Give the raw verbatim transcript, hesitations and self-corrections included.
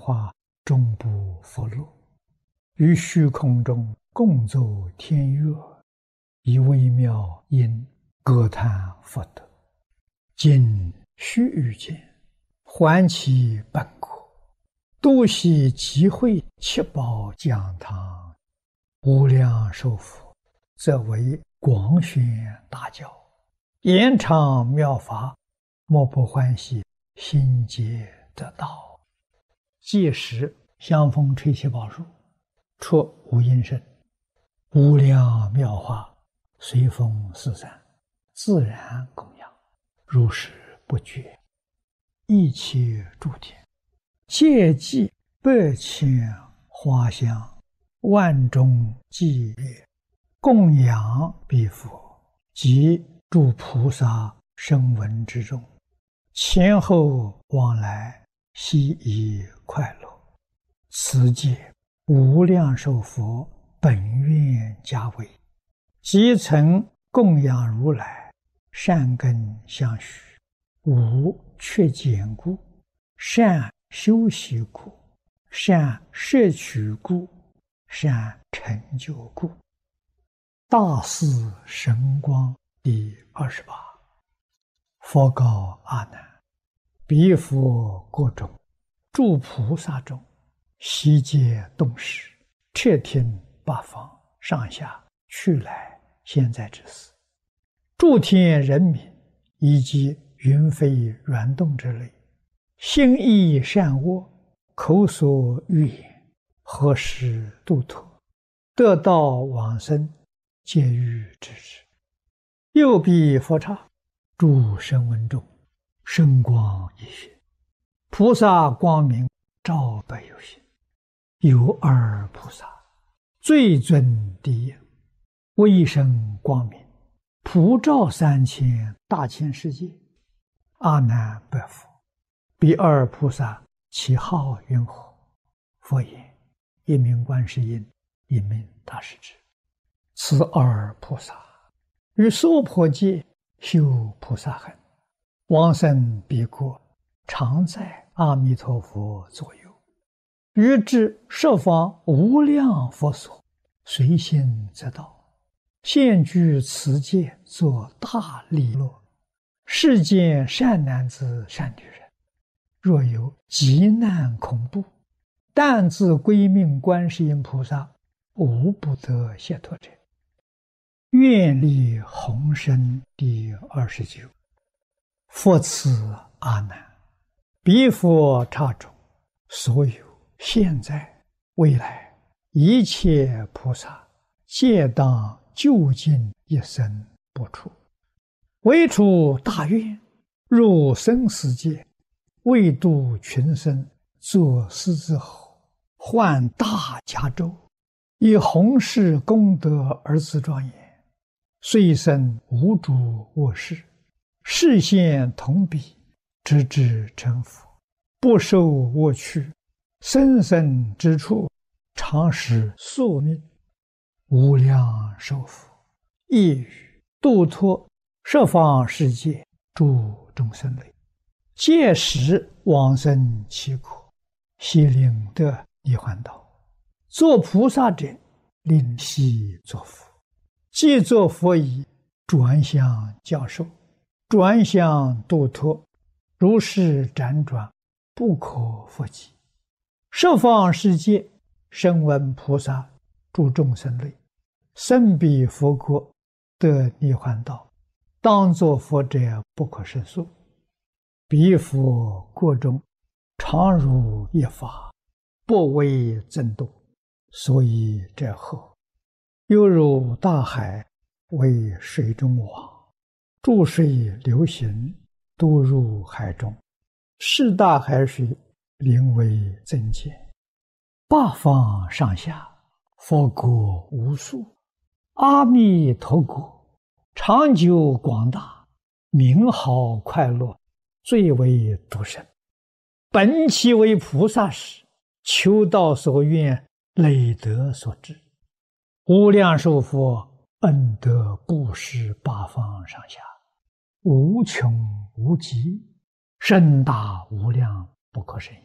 化终不复落，于虚空中共奏天乐，以微妙音歌叹佛德。今须臾间，还其本国，度悉集会七宝讲堂，无量寿佛，则为广宣大教，延长妙法，莫不欢喜，心皆得道。届时香风吹起宝树，出无音声，无量妙法随风四散，自然供养，如是不绝。一切诸天皆祭百千花香，万众伎乐，供养彼佛及诸菩萨声闻之中，前后往来，悉以快乐。此界无量寿佛本愿家为，即曾供养如来，善根相续，无缺减故，善修习故，善摄取故，善成就故。大士神光第二十八。佛告阿难：彼佛国中，诸菩萨中，悉皆动识，彻听八方上下去来现在之事，诸天人民以及云飞软动之类，心意善恶，口所欲言，何时度脱，得道往生，皆欲知之。又彼佛刹，诸声闻中，声光一现，菩萨光明照百有心。有二菩萨，最尊第一，威声光明，普照三千大千世界。阿难白佛：彼二菩萨其号云何？佛言：一名观世音，一名大势至。此二菩萨于娑婆界修菩萨行，往生彼国，常在阿弥陀佛左右，于至十方无量佛所，随心则到，现居此界，作大利乐。世间善男子善女人，若有急难恐怖，但自归命观世音菩萨，无不得解脱者。愿力宏深第二十九。佛此阿难：彼佛刹中，所有现在未来一切菩萨，皆当究竟一生不出，唯出大愿，入生死界，为度群生，作狮子吼，唤大迦州，以弘誓功德而自庄严。虽生无诸恶事，示现同彼，直至成佛，不受恶趣，生生之处，常使宿命。无量寿佛亦语度脱十方世界诸众生类，届时往生其国，悉令得涅槃道。作菩萨者，令悉作佛。既作佛已，转向教授，转向度脱，如是辗转，不可复计。十方世界声闻菩萨诸众生类，生彼佛国，得涅槃道，当作佛者不可胜数。彼佛国中，常如一法，不为增度，所以者何？犹如大海，为水中网，注水流行，都入海中，是大海水，名为增减。八方上下，佛国无数，阿弥陀国长久广大，名号快乐，最为独生。本其为菩萨时，求道所愿，累德所致。无量寿佛恩德布施八方上下，无穷无极，深大无量，不可胜